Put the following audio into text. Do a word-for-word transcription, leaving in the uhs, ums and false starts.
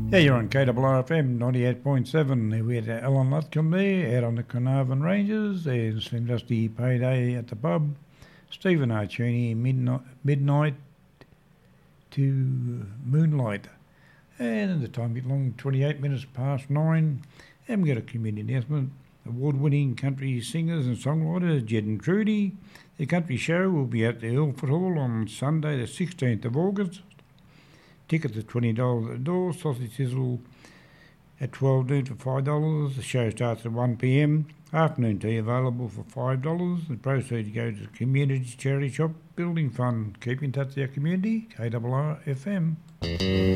Yeah, you're on K R R F M ninety-eight point seven. We had Alan Lutcombe there out on the Carnarvon Ranges. There's Slim Dusty Payday at the pub. Stephen Archini, midnight, midnight to moonlight. And the time get long, twenty-eight minutes past nine. And we got a community announcement. Award-winning country singers and songwriters Jed and Trudy. The country show will be at the Ilford Hall on Sunday the sixteenth of August. Tickets are twenty dollars at the door. Sausage sizzle at twelve noon for five dollars. The show starts at one p m. Afternoon tea available for five dollars. The proceeds go to the Community Charity Shop Building Fund. Keep in touch with our community. K R R F M.